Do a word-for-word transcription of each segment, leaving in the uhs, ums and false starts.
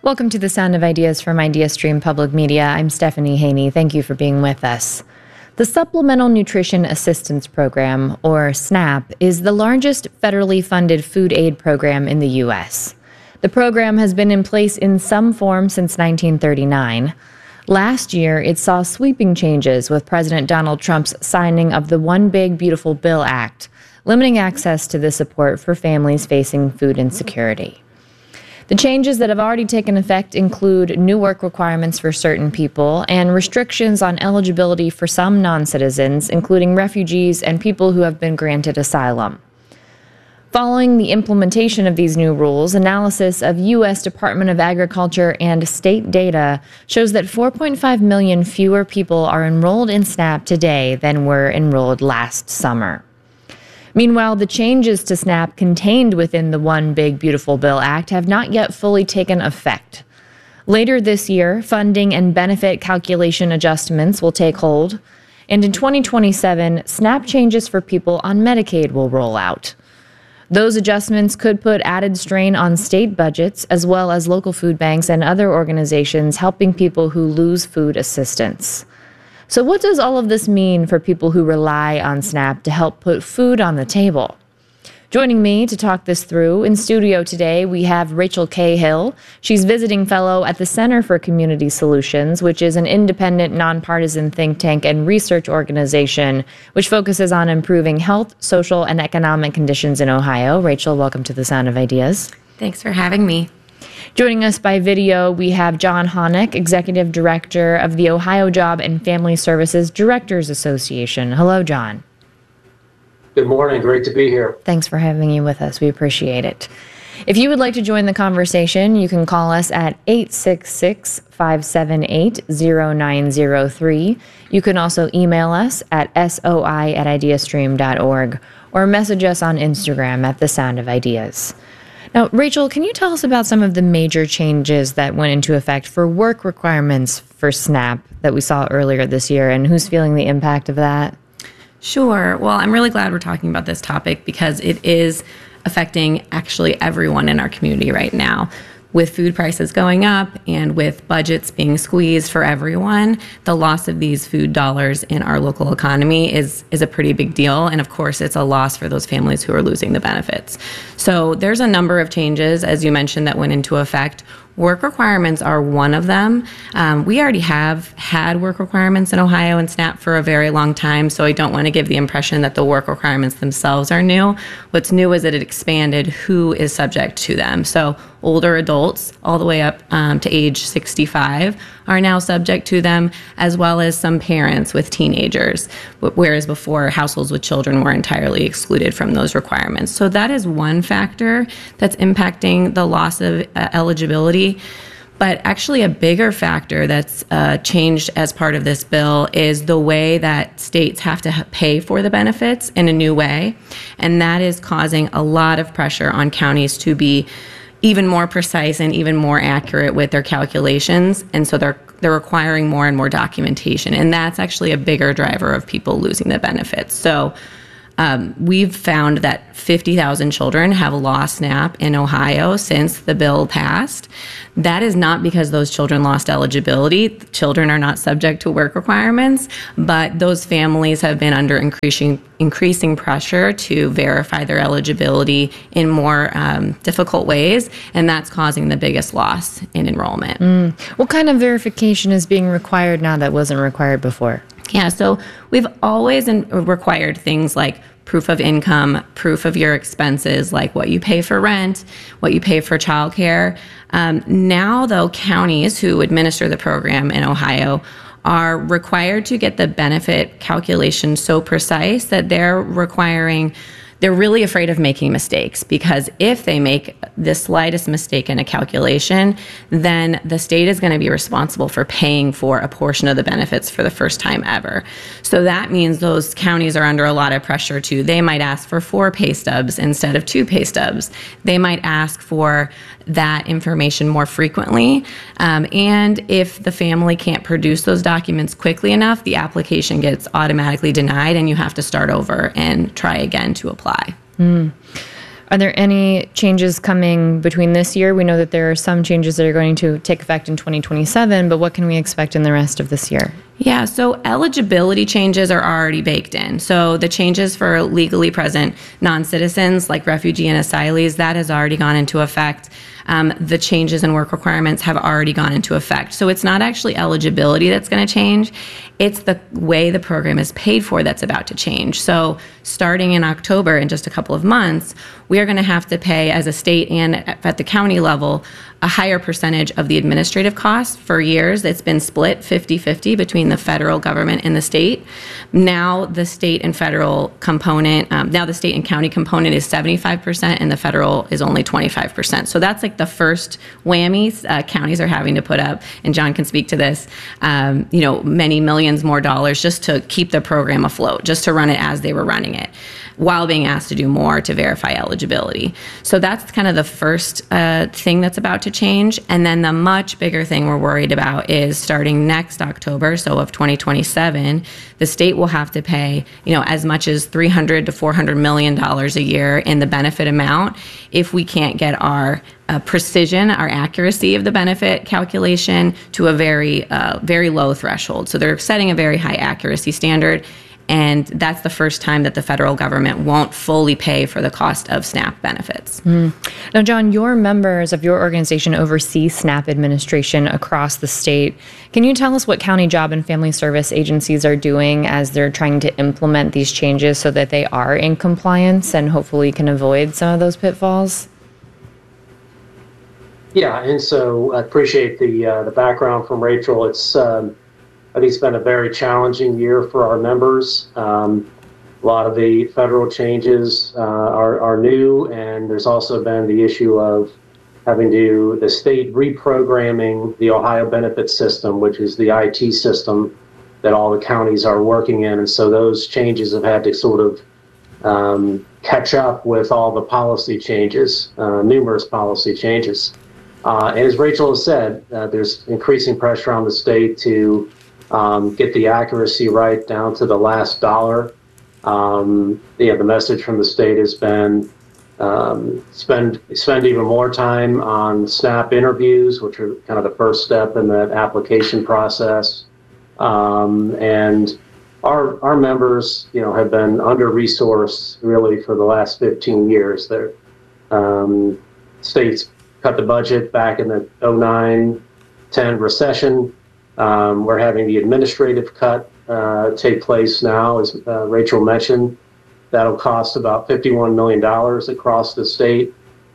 Welcome to the Sound of Ideas from IdeaStream Public Media. I'm Stephanie Haney. Thank you for being with us. The Supplemental Nutrition Assistance Program, or SNAP, is the largest federally funded food aid program in the U S. The program has been in place in some form since nineteen thirty-nine. Last year, it saw sweeping changes with President Donald Trump's signing of the One Big Beautiful Bill Act, limiting access to this support for families facing food insecurity. The changes that have already taken effect include new work requirements for certain people and restrictions on eligibility for some non-citizens, including refugees and people who have been granted asylum. Following the implementation of these new rules, analysis of U S Department of Agriculture and state data shows that four point five million fewer people are enrolled in SNAP today than were enrolled last summer. Meanwhile, the changes to SNAP contained within the One Big Beautiful Bill Act have not yet fully taken effect. Later this year, funding and benefit calculation adjustments will take hold, and in twenty twenty-seven, SNAP changes for people on Medicaid will roll out. Those adjustments could put added strain on state budgets as well as local food banks and other organizations helping people who lose food assistance. So what does all of this mean for people who rely on SNAP to help put food on the table? Joining me to talk this through in studio today, we have Rachel Cahill. She's visiting fellow at the Center for Community Solutions, which is an independent, nonpartisan think tank and research organization which focuses on improving health, social, and economic conditions in Ohio. Rachel, welcome to the Sound of Ideas. Thanks for having me. Joining us by video, we have John Honick, Executive Director of the Ohio Job and Family Services Directors Association. Hello, John. Good morning. Great to be here. Thanks for having you with us. We appreciate it. If you would like to join the conversation, you can call us at eight six six, five seven eight, zero nine zero three. You can also email us at soi at ideastream dot org or message us on Instagram at The Sound of Ideas. Now, Rachel, can you tell us about some of the major changes that went into effect for work requirements for SNAP that we saw earlier this year, and who's feeling the impact of that? Sure. Well, I'm really glad we're talking about this topic because it is affecting actually everyone in our community right now. With food prices going up and with budgets being squeezed for everyone, the loss of these food dollars in our local economy is, is a pretty big deal. And of course, it's a loss for those families who are losing the benefits. So there's a number of changes, as you mentioned, that went into effect. Work requirements are one of them. Um, we already have had work requirements in Ohio and SNAP for a very long time, so I don't want to give the impression that the work requirements themselves are new. What's new is that it expanded who is subject to them. So older adults, all the way up um, to age sixty-five, are now subject to them, as well as some parents with teenagers, whereas before households with children were entirely excluded from those requirements. So that is one factor that's impacting the loss of uh, eligibility. But actually a bigger factor that's uh, changed as part of this bill is the way that states have to pay for the benefits in a new way. And that is causing a lot of pressure on counties to be even more precise and even more accurate with their calculations. And so they're they're requiring more and more documentation. And that's actually a bigger driver of people losing the benefits. So Um, we've found that fifty thousand children have lost SNAP in Ohio since the bill passed. That is not because those children lost eligibility. The children are not subject to work requirements, but those families have been under increasing increasing pressure to verify their eligibility in more um, difficult ways, and that's causing the biggest loss in enrollment. Mm. What kind of verification is being required now that wasn't required before? Yeah, so we've always in, required things like proof of income, proof of your expenses, like what you pay for rent, what you pay for childcare. Um, now, though, counties who administer the program in Ohio are required to get the benefit calculation so precise that they're requiring they're really afraid of making mistakes, because if they make the slightest mistake in a calculation, then the state is going to be responsible for paying for a portion of the benefits for the first time ever. So that means those counties are under a lot of pressure too. They might ask for four pay stubs instead of two pay stubs. They might ask for that information more frequently. Um, and if the family can't produce those documents quickly enough, the application gets automatically denied and you have to start over and try again to apply. Mm. Are there any changes coming between this year? We know that there are some changes that are going to take effect in twenty twenty-seven, but what can we expect in the rest of this year? Yeah, so eligibility changes are already baked in. So the changes for legally present non-citizens like refugee and asylees, that has already gone into effect. Um, the changes in work requirements have already gone into effect. So it's not actually eligibility that's going to change. It's the way the program is paid for that's about to change. So starting in October, in just a couple of months, we are going to have to pay as a state and at the county level a higher percentage of the administrative costs. For years, it's been split fifty-fifty between the federal government and the state. Now the state and federal component, um, now the state and county component is seventy-five percent and the federal is only twenty-five percent. So that's like the first whammies uh, counties are having to put up, and John can speak to this, um, you know, many millions more dollars just to keep the program afloat, just to run it as they were running it, while being asked to do more to verify eligibility. So that's kind of the first uh, thing that's about to change. And then the much bigger thing we're worried about is starting next October, so of twenty twenty-seven, the state will have to pay, you know, as much as three hundred to four hundred million dollars a year in the benefit amount if we can't get our uh, precision, our accuracy of the benefit calculation to a very, uh, very low threshold. So they're setting a very high accuracy standard. And that's the first time that the federal government won't fully pay for the cost of SNAP benefits. Mm. Now, John, your members of your organization oversee SNAP administration across the state. Can you tell us what county job and family service agencies are doing as they're trying to implement these changes so that they are in compliance and hopefully can avoid some of those pitfalls? Yeah, and so I appreciate the uh, the background from Rachel. It's um, I think it's been a very challenging year for our members. Um, a lot of the federal changes uh, are, are new, and there's also been the issue of having to, the state reprogramming the Ohio benefit system, which is the I T system that all the counties are working in. And so those changes have had to sort of um, catch up with all the policy changes, uh, numerous policy changes. Uh, and as Rachel has said, uh, there's increasing pressure on the state to Um, get the accuracy right down to the last dollar. Um, yeah, the message from the state has been um, spend spend even more time on SNAP interviews, which are kind of the first step in that application process. Um, and our our members, you know, have been under-resourced really for the last fifteen years. Their um, states cut the budget back in the oh nine ten recession. Um, we're having the administrative cut uh, take place now, as uh, Rachel mentioned. That'll cost about fifty-one million dollars across the state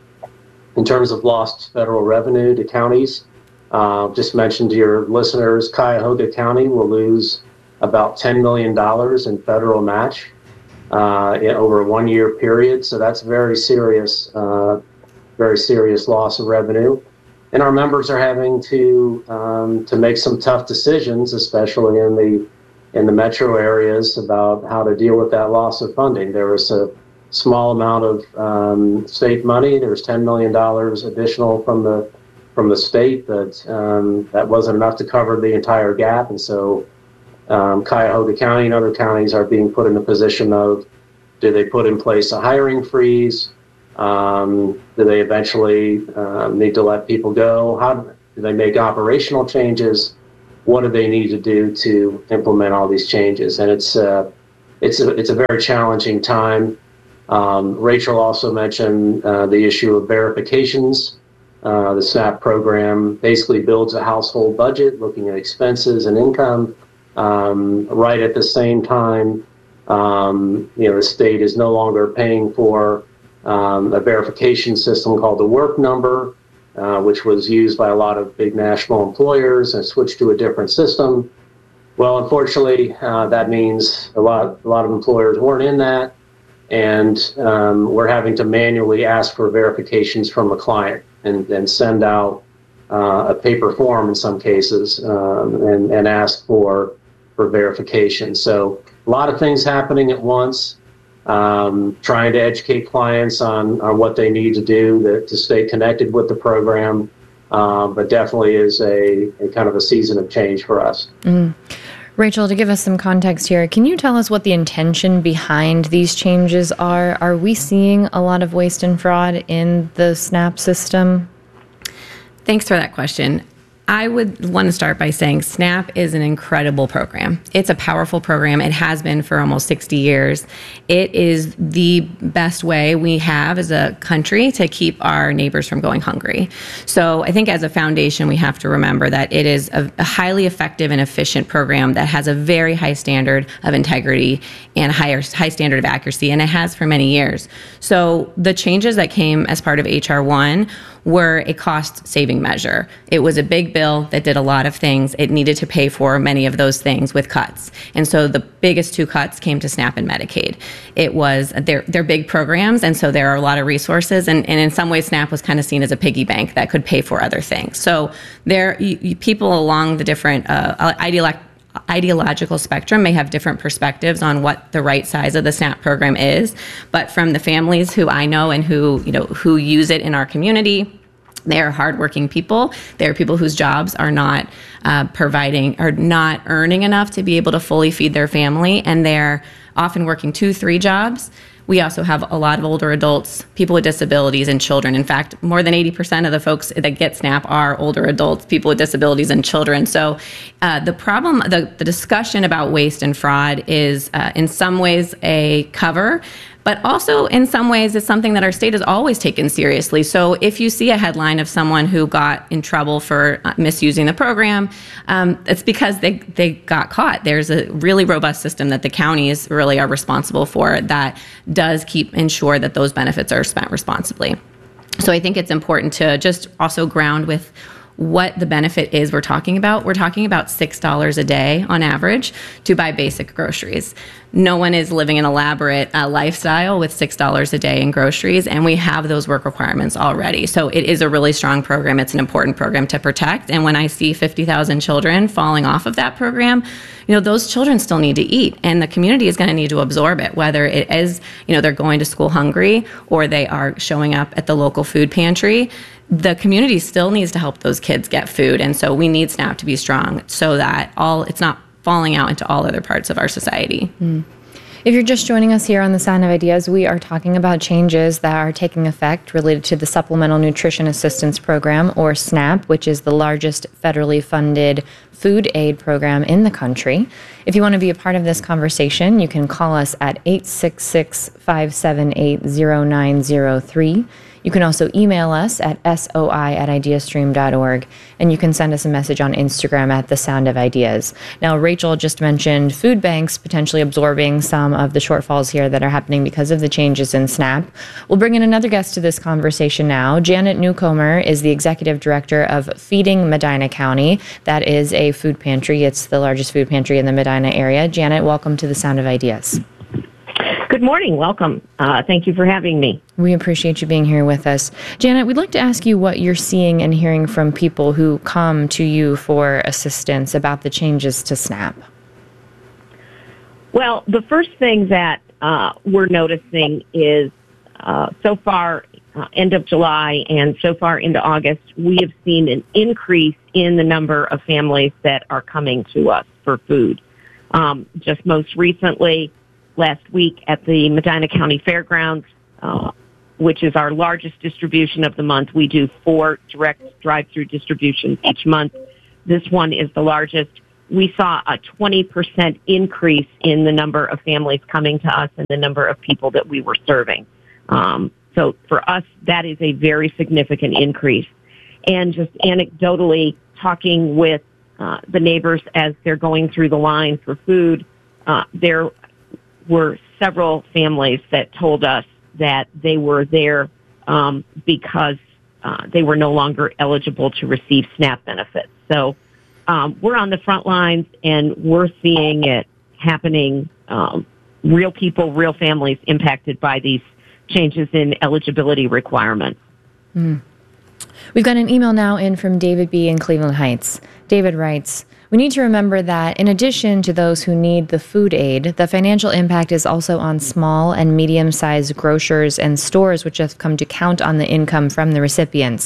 in terms of lost federal revenue to counties. Uh, just mentioned to your listeners, Cuyahoga County will lose about ten million dollars in federal match uh, in, over a one-year period. So that's very serious, uh, very serious loss of revenue. And our members are having to um, to make some tough decisions, especially in the in the metro areas, about how to deal with that loss of funding. There was a small amount of um, state money. There was ten million dollars additional from the from the state, but um, that wasn't enough to cover the entire gap. And so um, Cuyahoga County and other counties are being put in a position of, do they put in place a hiring freeze? Um, do they eventually uh, need to let people go? How do they make operational changes? What do they need to do to implement all these changes? And it's uh, it's a it's a very challenging time. Um, Rachel also mentioned uh, the issue of verifications. Uh, the SNAP program basically builds a household budget, looking at expenses and income. Um, right at the same time, um, you know, the state is no longer paying for Um, a verification system called the Work Number, uh, which was used by a lot of big national employers, and switched to a different system. Well, unfortunately, uh, that means a lot, a lot of employers weren't in that, and um, we're having to manually ask for verifications from a client and, and send out uh, a paper form in some cases um, and, and ask for, for verification. So a lot of things happening at once. Um, trying to educate clients on, on what they need to do to, to stay connected with the program, uh, but definitely is a, a kind of a season of change for us. Mm. Rachel, to give us some context here, can you tell us what the intention behind these changes are? Are we seeing a lot of waste and fraud in the SNAP system? Thanks for that question. I would want to start by saying SNAP is an incredible program. It's a powerful program. It has been for almost sixty years. It is the best way we have as a country to keep our neighbors from going hungry. So I think as a foundation, we have to remember that it is a, a highly effective and efficient program that has a very high standard of integrity and higher high standard of accuracy, and it has for many years. So the changes that came as part of H R one were a cost-saving measure. It was a big bill that did a lot of things. It needed to pay for many of those things with cuts. And so the biggest two cuts came to SNAP and Medicaid. It was, they're, they're big programs, and so there are a lot of resources, and, and in some ways SNAP was kind of seen as a piggy bank that could pay for other things. So there, you, you, people along the different uh, ideological ideological spectrum may have different perspectives on what the right size of the SNAP program is, but from the families who I know and who, you know, who use it in our community, they are hardworking people. They are people whose jobs are not uh, providing or not earning enough to be able to fully feed their family, and they're often working two, three jobs. We also have a lot of older adults, people with disabilities, and children. In fact, more than eighty percent of the folks that get SNAP are older adults, people with disabilities, and children. So uh, the problem, the, the discussion about waste and fraud is uh, in some ways a cover, but also in some ways it's something that our state has always taken seriously. So if you see a headline of someone who got in trouble for misusing the program, um, it's because they, they got caught. There's a really robust system that the counties really are responsible for that does keep ensure that those benefits are spent responsibly. So I think it's important to just also ground with what the benefit is we're talking about. We're talking about six dollars a day on average to buy basic groceries. No one is living an elaborate uh, lifestyle with six dollars a day in groceries, and we have those work requirements already. So it is a really strong program. It's an important program to protect. And when I see fifty thousand children falling off of that program, you know, those children still need to eat, and the community is going to need to absorb it, whether it is, you know, they're going to school hungry or they are showing up at the local food pantry. The community still needs to help those kids get food. And so we need SNAP to be strong so that all it's not falling out into all other parts of our society. Mm. If you're just joining us here on The Sound of Ideas, we are talking about changes that are taking effect related to the Supplemental Nutrition Assistance Program, or SNAP, which is the largest federally funded food aid program in the country. If you want to be a part of this conversation, you can call us at eight six six, five seven eight, zero nine zero three. You can also email us at soi at ideastream dot org, and you can send us a message on Instagram at The Sound of Ideas. Now, Rachel just mentioned food banks potentially absorbing some of the shortfalls here that are happening because of the changes in SNAP. We'll bring in another guest to this conversation now. Janet Newcomer is the Executive Director of Feeding Medina County. That is a food pantry. It's the largest food pantry in the Medina area. Janet, welcome to The Sound of Ideas. Good morning. Welcome. Uh, thank you for having me. We appreciate you being here with us. Janet, we'd like to ask you what you're seeing and hearing from people who come to you for assistance about the changes to SNAP. Well, the first thing that uh, we're noticing is uh, so far, uh, end of July and so far into August, we have seen an increase in the number of families that are coming to us for food. Um, just most recently, last week at the Medina County Fairgrounds, uh, which is our largest distribution of the month. We do four direct drive-through distributions each month. This one is the largest. We saw a twenty percent increase in the number of families coming to us and the number of people that we were serving. Um, so for us, that is a very significant increase. And just anecdotally talking with uh, the neighbors as they're going through the line for food, uh, there were several families that told us that they were there um, because uh, they were no longer eligible to receive SNAP benefits. So um, we're on the front lines, and we're seeing it happening, um, real people, real families impacted by these changes in eligibility requirements. Mm. We've got an email now in from David B. in Cleveland Heights. David writes, "We need to remember that in addition to those who need the food aid, the financial impact is also on small and medium-sized grocers and stores which have come to count on the income from the recipients.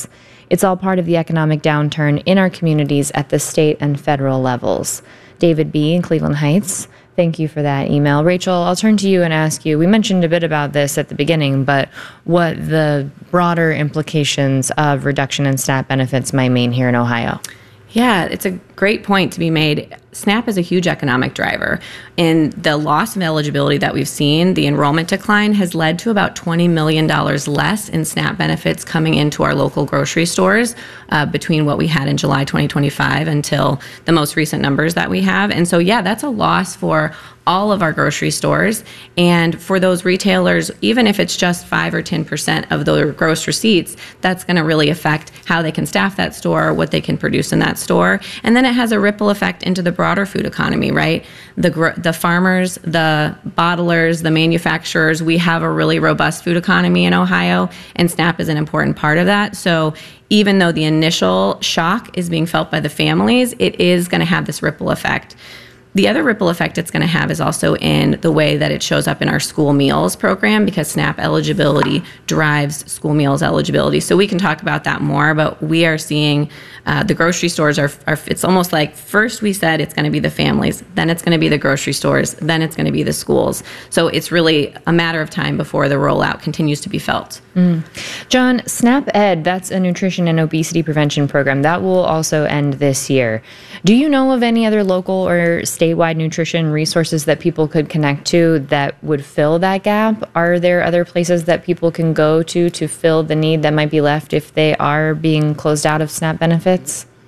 It's all part of the economic downturn in our communities at the state and federal levels. David B. in Cleveland Heights, thank you for that email. Rachel, I'll turn to you and ask you, we mentioned a bit about this at the beginning, but what the broader implications of reduction in SNAP benefits might mean here in Ohio. Yeah, it's a great point to be made. SNAP is a huge economic driver. And the loss of eligibility that we've seen, the enrollment decline, has led to about twenty million dollars less in SNAP benefits coming into our local grocery stores uh, between what we had in July twenty twenty-five until the most recent numbers that we have. And so, yeah, that's a loss for all of our grocery stores. And for those retailers, even if it's just five or ten percent of their gross receipts, that's going to really affect how they can staff that store, what they can produce in that store. And then it has a ripple effect into the broader food economy, right? The gr- the farmers, the bottlers, the manufacturers, we have a really robust food economy in Ohio, and SNAP is an important part of that. So even though the initial shock is being felt by the families, it is going to have this ripple effect. The other ripple effect it's going to have is also in the way that it shows up in our school meals program, because SNAP eligibility drives school meals eligibility. So we can talk about that more, but we are seeing uh, the grocery stores are, are, it's almost like first we said it's going to be the families, then it's going to be the grocery stores, then it's going to be the schools. So it's really a matter of time before the rollout continues to be felt. Mm. John, SNAP Ed, that's a nutrition and obesity prevention program. That will also end this year. Do you know of any other local or statewide nutrition resources that people could connect to that would fill that gap? Are there other places that people can go to to fill the need that might be left if they are being closed out of SNAP benefits?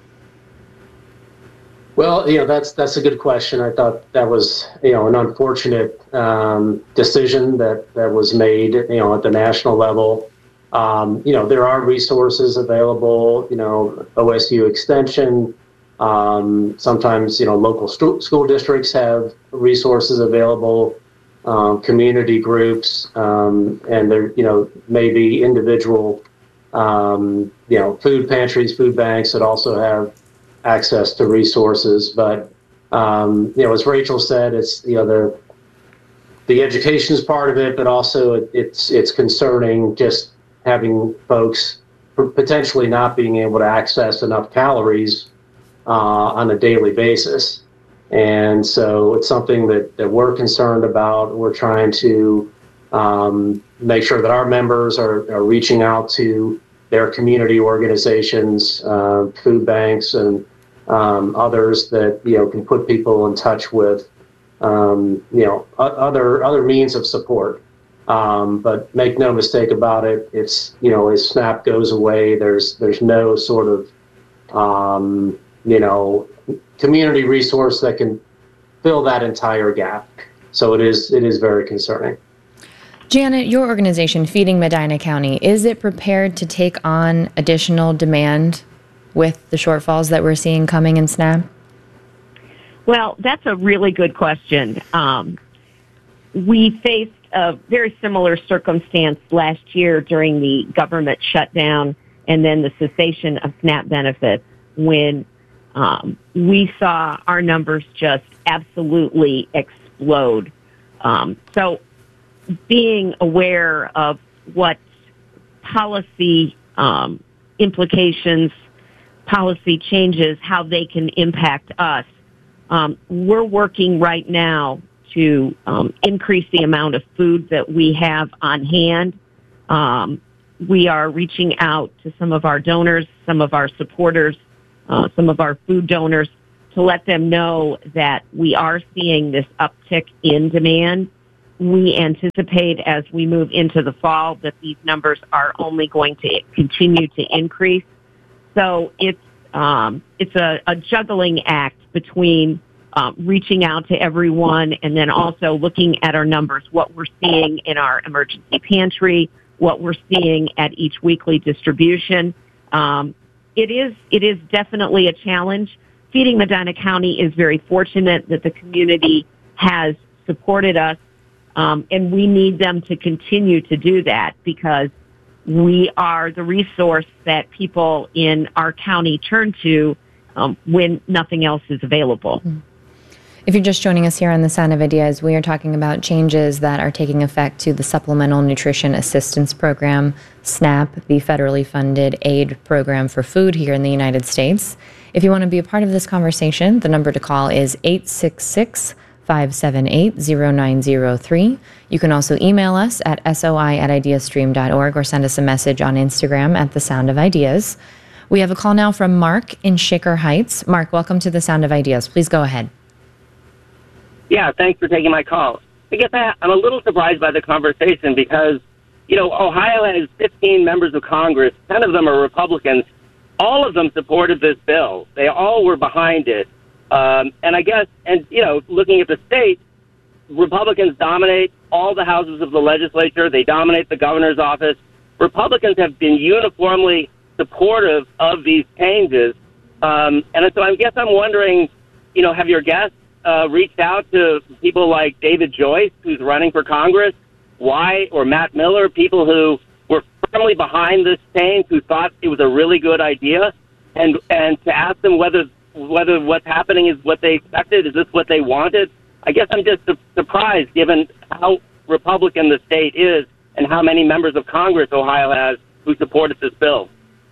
Well, you know, that's that's a good question. I thought that was, you know, an unfortunate um, decision that, that was made, you know, at the national level. Um, you know, there are resources available, you know, O S U Extension. Um, sometimes, you know, local stu- school districts have resources available, um, community groups, um, and there, you know, maybe individual, um, you know, food pantries, food banks that also have access to resources. But, um, you know, as Rachel said, it's, you know, the, the education is part of it, but also it, it's, it's concerning just having folks potentially not being able to access enough calories Uh, on a daily basis. And so it's something that, that we're concerned about. We're trying to um, make sure that our members are, are reaching out to their community organizations, uh, food banks, and um, others that, you know, can put people in touch with, um, you know, other other means of support. Um, but make no mistake about it, it's, you know, as SNAP goes away, there's there's no sort of um, you know, community resource that can fill that entire gap. So it is it is very concerning. Janet, your organization, Feeding Medina County, is it prepared to take on additional demand with the shortfalls that we're seeing coming in SNAP? Well, that's a really good question. Um, we faced a very similar circumstance last year during the government shutdown and then the cessation of SNAP benefits, when Um, we saw our numbers just absolutely explode. Um, so being aware of what policy um, implications, policy changes, how they can impact us, um, we're working right now to um, increase the amount of food that we have on hand. Um, we are reaching out to some of our donors, some of our supporters, Uh, some of our food donors, to let them know that we are seeing this uptick in demand. We anticipate as we move into the fall that these numbers are only going to continue to increase. So it's um, it's a, a juggling act between um, reaching out to everyone and then also looking at our numbers, what we're seeing in our emergency pantry, what we're seeing at each weekly distribution. Um, It is it is definitely a challenge. Feeding Medina County is very fortunate that the community has supported us, um, and we need them to continue to do that because we are the resource that people in our county turn to um, when nothing else is available. If you're just joining us here on The Sound of Ideas, we are talking about changes that are taking effect to the Supplemental Nutrition Assistance Program, SNAP, the federally funded aid program for food here in the United States. If you want to be a part of this conversation, the number to call is eight six six, five seven eight, zero nine zero three. You can also email us at soi at ideastream dot org or send us a message on Instagram at The Sound of Ideas. We have a call now from Mark in Shaker Heights. Mark, welcome to The Sound of Ideas. Please go ahead. Yeah, thanks for taking my call. I guess I, I'm a little surprised by the conversation because, you know, Ohio has fifteen members of Congress. ten of them are Republicans. All of them supported this bill. They all were behind it. Um, and I guess, and, you know, looking at the state, Republicans dominate all the houses of the legislature. They dominate the governor's office. Republicans have been uniformly supportive of these changes. Um, and so I guess I'm wondering, you know, have your guests Uh, reached out to people like David Joyce, who's running for Congress, why, or Matt Miller, people who were firmly behind this change, who thought it was a really good idea, and and to ask them whether whether what's happening is what they expected, is this what they wanted? I guess I'm just su- surprised, given how Republican the state is and how many members of Congress Ohio has who supported this bill.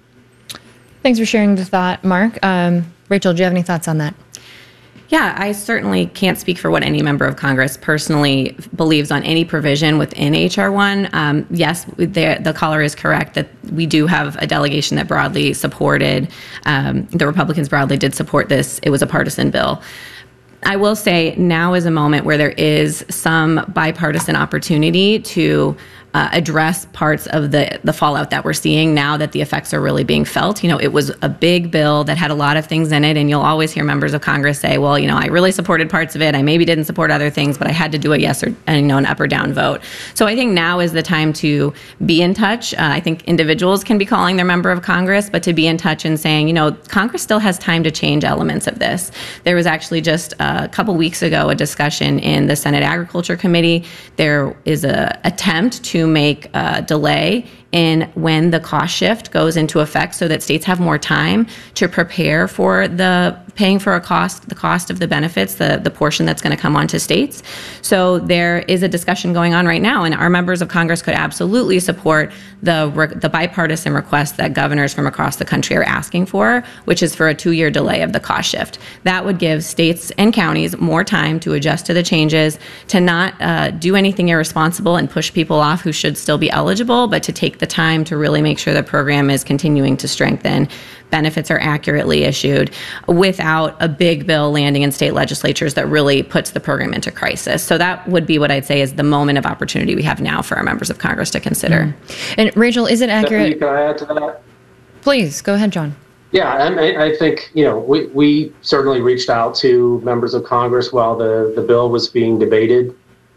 Thanks for sharing the thought, Mark. Um, Rachel, do you have any thoughts on that? Yeah, I certainly can't speak for what any member of Congress personally believes on any provision within H R one. Um, yes, the, the caller is correct that we do have a delegation that broadly supported, um, the Republicans broadly did support this. It was a partisan bill. I will say now is a moment where there is some bipartisan opportunity to uh, address parts of the, the fallout that we're seeing now that the effects are really being felt. You know, it was a big bill that had a lot of things in it, and you'll always hear members of Congress say, well, you know, I really supported parts of it. I maybe didn't support other things, but I had to do a yes or, you know, an up or down vote. So I think now is the time to be in touch. Uh, I think individuals can be calling their member of Congress, but to be in touch and saying, you know, Congress still has time to change elements of this. There was actually just a couple weeks ago a discussion in the Senate Agriculture Committee. There is a attempt to make a delay in when the cost shift goes into effect so that states have more time to prepare for the paying for a cost, the cost of the benefits, the, the portion that's going to come onto states. So there is a discussion going on right now, and our members of Congress could absolutely support the the bipartisan request that governors from across the country are asking for, which is for a two-year delay of the cost shift. That would give states and counties more time to adjust to the changes, to not uh, do anything irresponsible and push people off who should still be eligible, but to take the time to really make sure the program is continuing to strengthen, benefits are accurately issued, without a big bill landing in state legislatures that really puts the program into crisis. So that would be what I'd say is the moment of opportunity we have now for our members of Congress to consider. Mm. And Rachel, is it accurate? Can I add to that? Please, go ahead, John. Yeah, and I, I think, you know, we, we certainly reached out to members of Congress while the, the bill was being debated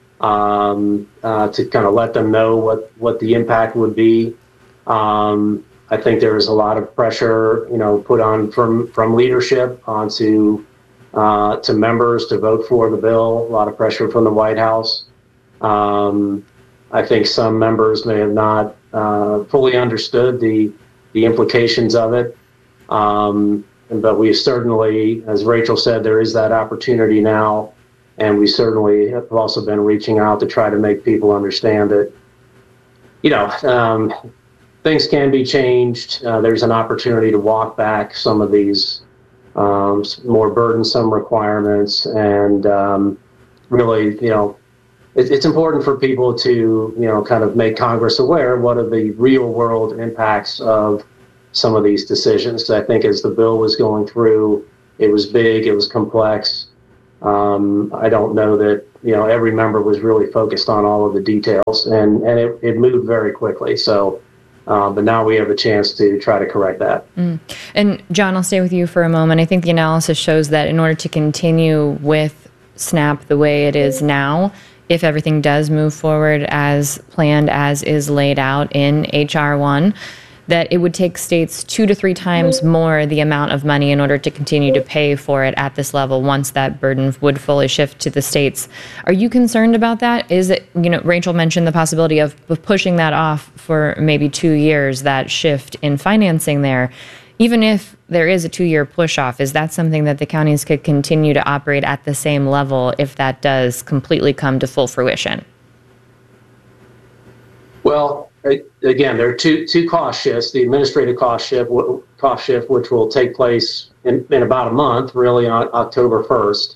um, uh, to kind of let them know what, what the impact would be. Um, I think there was a lot of pressure, you know, put on from, from leadership onto uh, to members to vote for the bill. A lot of pressure from the White House. Um, I think some members may have not uh, fully understood the the implications of it. Um, but we certainly, as Rachel said, there is that opportunity now, and we certainly have also been reaching out to try to make people understand that, you know, um, things can be changed. Uh, there's an opportunity to walk back some of these um, more burdensome requirements, and um, really, you know, it, it's important for people to, you know, kind of make Congress aware of what are the real world impacts of some of these decisions. I think as the bill was going through, it was big, it was complex. Um, I don't know that, you know, every member was really focused on all of the details, and, and it, it moved very quickly. So, uh, but now we have a chance to try to correct that. Mm. And John, I'll stay with you for a moment. I think the analysis shows that in order to continue with SNAP the way it is now, if everything does move forward as planned, as is laid out in H R one, that it would take states two to three times more the amount of money in order to continue to pay for it at this level once that burden would fully shift to the states. Are you concerned about that? Is it, you know, Rachel mentioned the possibility of pushing that off for maybe two years, that shift in financing there. Even if there is a two-year push-off, is that something that the counties could continue to operate at the same level if that does completely come to full fruition? Well, again, there are two two cost shifts. The administrative cost shift, cost shift, which will take place in, in about a month, really on October first.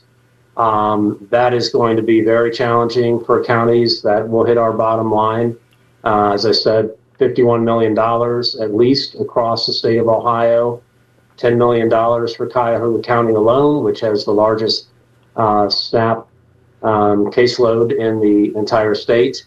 Um, that is going to be very challenging for counties. That will hit our bottom line. Uh, as I said, fifty-one million dollars at least across the state of Ohio, ten million dollars for Cuyahoga County alone, which has the largest uh, SNAP um, caseload in the entire state.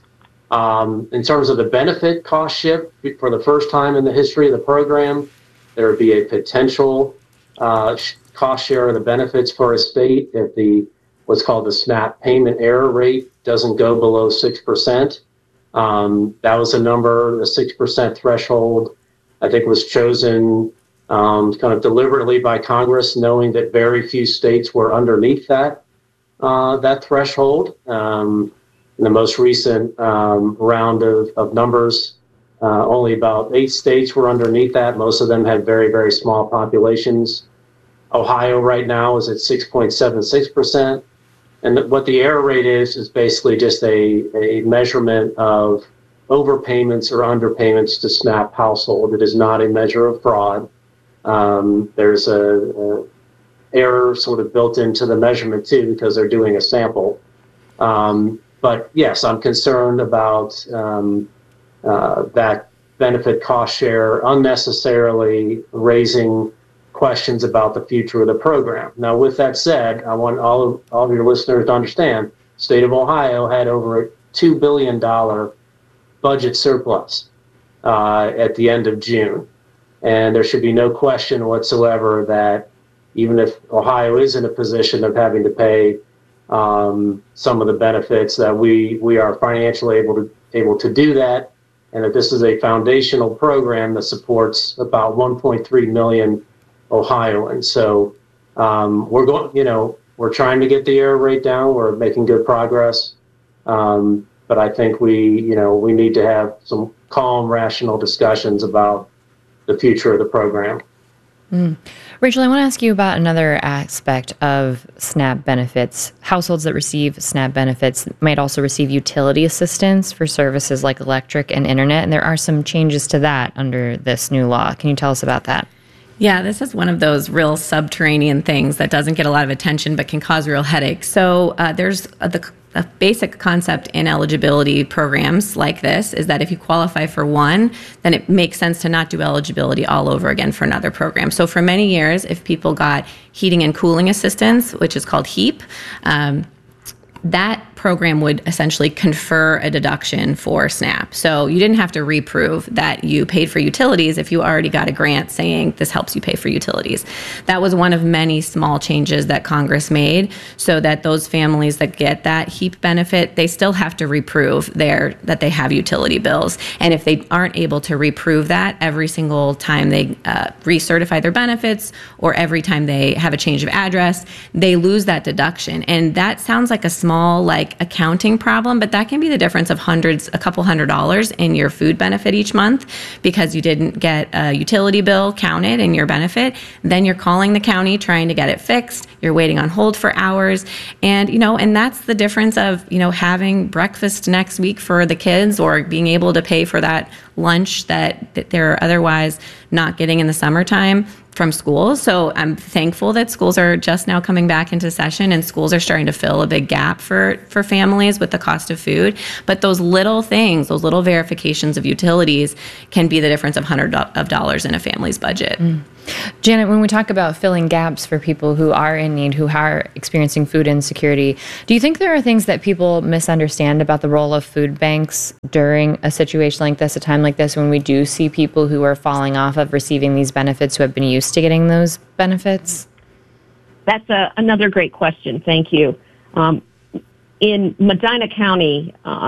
Um, in terms of the benefit cost shift, for the first time in the history of the program, there would be a potential uh, cost share of the benefits for a state if the what's called the SNAP payment error rate doesn't go below six percent. Um, that was a number, the six percent threshold, I think was chosen um, kind of deliberately by Congress, knowing that very few states were underneath that, uh, that threshold. Um, in the most recent um, round of, of numbers, uh, only about eight states were underneath that. Most of them had very, very small populations. Ohio right now is at six point seven six percent. And what the error rate is, is basically just a, a measurement of overpayments or underpayments to SNAP household. It is not a measure of fraud. Um, there's a, a error sort of built into the measurement too, because they're doing a sample. Um, but yes, I'm concerned about um, uh, that benefit cost share unnecessarily raising questions about the future of the program. Now, with that said, I want all of, all of your listeners to understand, the state of Ohio had over a two billion dollars budget surplus uh, at the end of June. And there should be no question whatsoever that even if Ohio is in a position of having to pay um, some of the benefits, that we, we are financially able to, able to do that, and that this is a foundational program that supports about one point three million Ohioans. So um, we're going, you know, we're trying to get the error rate down. We're making good progress. Um, but I think we, you know, we need to have some calm, rational discussions about the future of the program. Mm. Rachel, I want to ask you about another aspect of SNAP benefits. Households that receive SNAP benefits might also receive utility assistance for services like electric and internet. And there are some changes to that under this new law. Can you tell us about that? Yeah, this is one of those real subterranean things that doesn't get a lot of attention but can cause real headaches. So uh, there's a, the a basic concept in eligibility programs like this is that if you qualify for one, then it makes sense to not do eligibility all over again for another program. So for many years, if people got heating and cooling assistance, which is called HEAP, um, that program would essentially confer a deduction for SNAP. So you didn't have to reprove that you paid for utilities if you already got a grant saying this helps you pay for utilities. That was one of many small changes that Congress made so that those families that get that HEAP benefit, they still have to reprove their that they have utility bills. And if they aren't able to reprove that every single time they uh, recertify their benefits or every time they have a change of address, they lose that deduction. And that sounds like a small like accounting problem, but that can be the difference of hundreds, a couple hundred dollars in your food benefit each month because you didn't get a utility bill counted in your benefit. Then you're calling the county trying to get it fixed. You're waiting on hold for hours. And, you know, and that's the difference of, you know, having breakfast next week for the kids or being able to pay for that lunch that, that they're otherwise not getting in the summertime from schools. So I'm thankful that schools are just now coming back into session and schools are starting to fill a big gap for, for families with the cost of food. But those little things, those little verifications of utilities can be the difference of hundreds of dollars in a family's budget. Mm. Janet, when we talk about filling gaps for people who are in need, who are experiencing food insecurity, do you think there are things that people misunderstand about the role of food banks during a situation like this, a time like this, when we do see people who are falling off of receiving these benefits, who have been used to getting those benefits? That's a, another great question. Thank you. Um, in Medina County, uh,